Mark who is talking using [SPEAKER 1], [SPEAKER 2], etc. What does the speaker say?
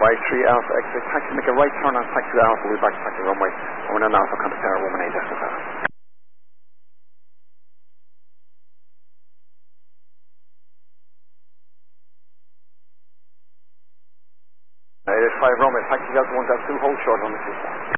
[SPEAKER 1] Right, 3 Alpha exit taxi, make a right turn on taxi Alpha, we'll back to taxi runway, and when an Alpha contact our woman 8 SFL. 885 runway, taxi Delta 1 2, hold short on the 2.